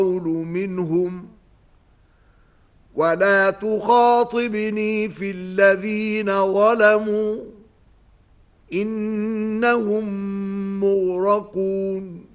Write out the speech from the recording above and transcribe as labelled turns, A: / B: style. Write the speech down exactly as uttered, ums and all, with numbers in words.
A: منهم ولا تخاطبني في الذين ظلموا إنهم مغرقون